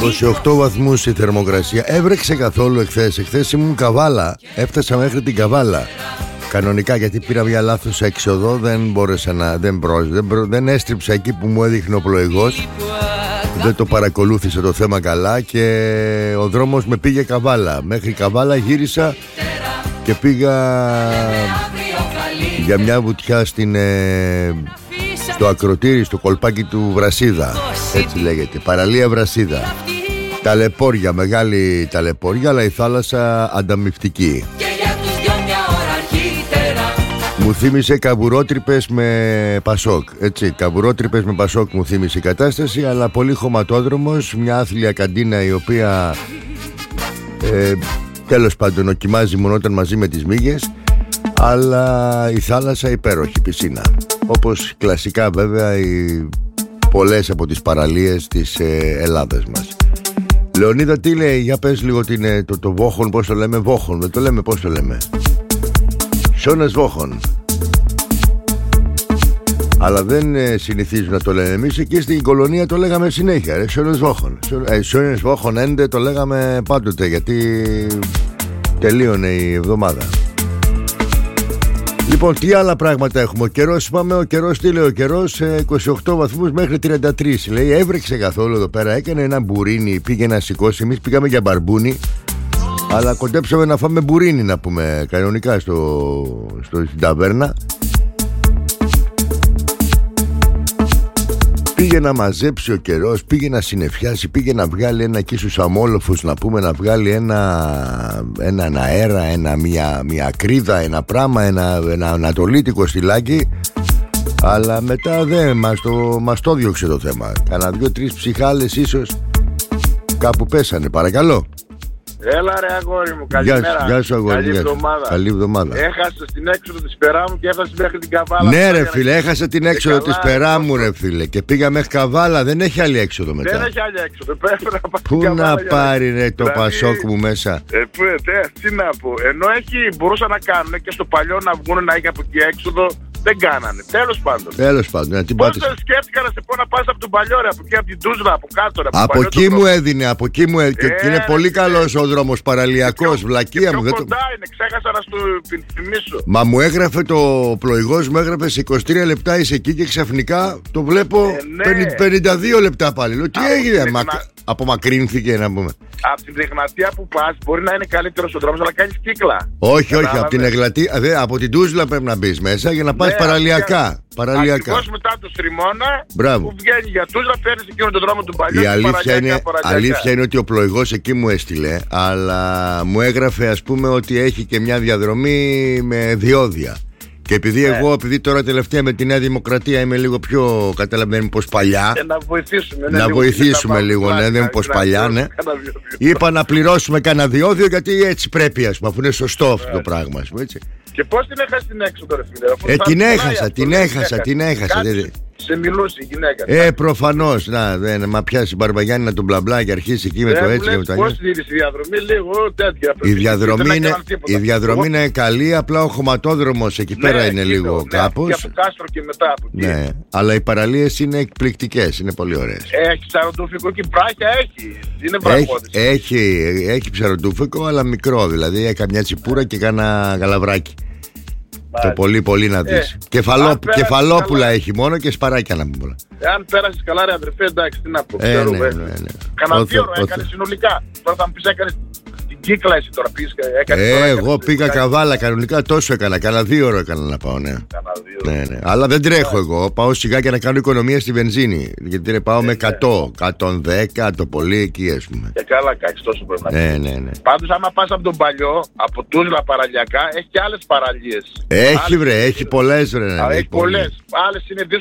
28 βαθμούς η θερμοκρασία. Έβρεξε καθόλου εχθές? Εχθές ήμουν Καβάλα. Έφτασα μέχρι την Καβάλα. Κανονικά, γιατί πήρα μια λάθος έξοδο. Δεν μπόρεσα να. Δεν έστριψα εκεί που μου έδειχνε ο πλοηγός. Δεν το παρακολούθησα το θέμα καλά. Και ο δρόμος με πήγε Καβάλα. Μέχρι Καβάλα γύρισα και πήγα για μια βουτιά στο ακροτήρι, στο κολπάκι του Βρασίδα. Έτσι λέγεται, παραλία Βρασίδα. Ταλαιπώρια, μεγάλη ταλαιπώρια, αλλά η θάλασσα ανταμυφτική. Μου θύμισε καβουρότρυπες με Πασόκ. Έτσι, καβουρότρυπες με Πασόκ μου θύμισε η κατάσταση, αλλά πολύ χωματόδρομος, μια άθλια καντίνα η οποία τέλος πάντων οκιμάζει μονόταν μαζί με τις μύγες, αλλά η θάλασσα υπέροχη, πισίνα. Όπως κλασικά βέβαια πολλές από τις παραλίες της Ελλάδας μας. Λεωνίδα, τι λέει? Για πες λίγο το Βόχον, πώς το λέμε? Βόχον, δεν το λέμε, πώς το λέμε? Σόνας Βόχον. Αλλά δεν συνηθίζουν να το λένε. Εμείς εκεί στην κολονία το λέγαμε συνέχεια, Σόνας Βόχον. Σόνας Βόχον έντε το λέγαμε πάντοτε, γιατί τελείωνε η εβδομάδα. Λοιπόν, τι άλλα πράγματα έχουμε? Ο καιρός, είπαμε, ο καιρός, τι λέει ο καιρός? 28 βαθμούς μέχρι 33. Λέει, έβρεξε καθόλου εδώ πέρα? Έκανε ένα μπουρίνι, πήγε να σηκώσει. Εμείς πήγαμε για μπαρμπούνι, αλλά κοντέψαμε να φάμε μπουρίνι, να πούμε, κανονικά στην ταβέρνα. Πήγε να μαζέψει ο καιρός, πήγε να συννεφιάσει, πήγε να βγάλει ένα εκεί στους αμόλοφους, να πούμε, να βγάλει έναν αέρα, μια κρίδα, ένα πράγμα, ένα ανατολίτικο στυλάκι. Αλλά μετά μας το διώξε το θέμα. Κάνα 2-3 ψυχάλες ίσως κάπου πέσανε. Παρακαλώ. Έλα ρε αγόρι μου, καλημέρα. Γεια σου αγόρι. Καλή εβδομάδα. Έχασα την έξοδο της Περάμου και έφτασε μέχρι την Καβάλα. Ναι ρε φίλε, έχασα την έξοδο της Περάμου ρε φίλε. Και πήγα μέχρι Καβάλα, δεν έχει άλλη έξοδο μετά. Δεν έχει άλλη έξοδο, πρέπει να πάει. Πού να πάρει ρε το Πασόκ μου μέσα? Τι να πω, ενώ μπορούσαν να κάνουν και στο παλιό να βγουν να έχει από εκεί έξοδο. Δεν κάνανε. Τέλος πάντων. Πώς δεν σκέφτηκα να σε πω να πας από τον παλιό, ρε, από εκεί, από την Τούσλα, από κάτω, ρε. Από εκεί μου έδινε, και είναι πολύ καλός ο δρόμος, παραλιακός, βλακεία μου. Πιο κοντά είναι, ξέχασα να σου θυμίσω. Μα μου έγραφε το πλοηγός, μου έγραφε σε 23 λεπτά είσαι εκεί και ξαφνικά το βλέπω 52 λεπτά πάλι. Λέω, τι έγινε, απομακρύνθηκε να πούμε. Από την Εγνατία που πας μπορεί να είναι καλύτερος ο δρόμος, αλλά κάνεις κύκλα. Όχι, από την Εγνατία, από την Τούσλα πρέπει να μπεις μέσα για να πας παραλιακά. Ακριβώς μετά το Στριμώνα που βγαίνει για Τούσλα, παίρνεις εκείνο τον δρόμο του παλιού. Η αλήθεια είναι ότι ο πλοηγός εκεί μου έστειλε, αλλά μου έγραφε ας πούμε ότι έχει και μια διαδρομή με διόδια. Και επειδή τώρα τελευταία με τη Νέα Δημοκρατία είμαι λίγο πιο καταλαβαίνω πως παλιά. Να βοηθήσουμε λίγο, ναι, δεν πως παλιά, ναι. Είπα να πληρώσουμε κανένα διόδιο, γιατί έτσι πρέπει, ας πούμε, αφού είναι σωστό αυτό το πράγμα, ας πούμε, έτσι. Και πώς την έχασε την έξοδο, ρε φίλε? Την έχασα. Σε μιλούσε η γυναίκα. Προφανώς. Μα πιάσει η Μπαρμπαγιάννη να τον μπλαμπλά και αρχίσει εκεί με το έτσι και με το αλλιώς. Πώς η διαδρομή, λίγο τέτοια. Η διαδρομή είναι καλή, απλά ο χωματόδρομος εκεί πέρα είναι λίγο κάπως. Και από Κάστρο και μετά από εκεί. Ναι, αλλά οι παραλίες είναι εκπληκτικές, είναι πολύ ωραίες. Έχει ψαροτούφικο και πράχια έχει. Είναι πραγματικό. Έχει ψαροτούφικο, αλλά μικρό, δηλαδή καμιά τσιπούρα και κάνα γαλαβράκι. Το πολύ να δεις. Κεφαλόπουλα έχει μόνο και σπαράκια να πούμε. Εάν πέρασες καλά ρε αδερφέ, εντάξει, τι να πω. Κανένα 2 ώρα έκανε συνολικά. Τώρα θα μου πεις έκανες την κύκλα εσύ τώρα πήγες. Εγώ πήγα Καβάλα κανονικά, τόσο έκανα. Κάνα 2 ώρα έκανα να πάω, ναι. Αλλά δεν τρέχω εγώ. Πάω σιγά και να κάνω οικονομία στη βενζίνη. Γιατί πάω με 100, 110 το πολύ εκεί, ας πούμε. Καλά, κάτσε τόσο πρέπει να πει. Ναι. Πάντως, άμα πας από τον παλιό, από Τούσλα παραλιακά, έχει και άλλες παραλίες. Έχει πολλές, βρε. Έχει πολλές. Άλλες είναι